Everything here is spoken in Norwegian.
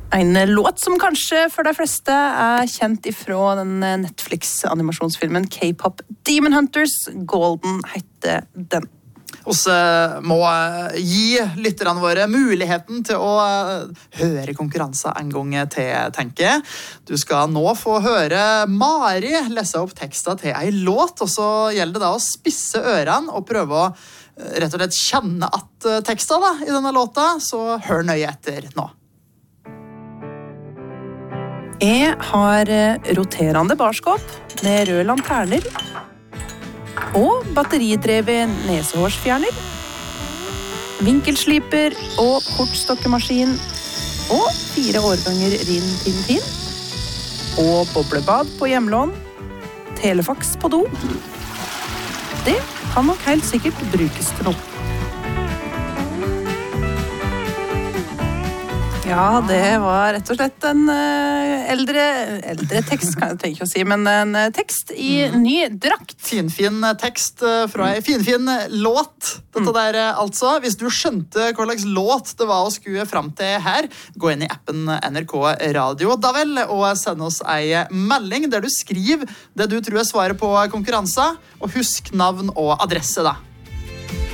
En låt som kanskje for de fleste kjent ifra den Netflix-animasjonsfilmen K-pop Demon Hunters. Golden heter den. Vi må gi lytterne våre muligheten til å høre konkurranser en gang til, tenker jeg. Du skal nå få høre Mari lese opp teksten til en låt, og så gjelder det da å spisse ørene og prøve å rett og slett kjenne at teksten da, i denne låta, så hør nøye etter nå. Jeg har roterende barskåp med røde lanterner og batteridrevet nesehårsfjerner, vinkelsliper og kortstokkemaskin og 4 årganger Rin Tin Tin og boblebad på hjemlån, telefax på do. Det kan nok helt sikkert brukes til noe. Ja, det var rett og slett en eldre tekst, kan jeg tenke ikke å si, men en tekst i ny drakt. Finfin tekst fra en finfin låt, dette der altså. Hvis du skjønte hva slags låt det var å skue frem til her, gå inn i appen NRK Radio, da vel, og send oss en melding der du skriver det du tror er svaret på konkurransen, og husk navn og adresse da.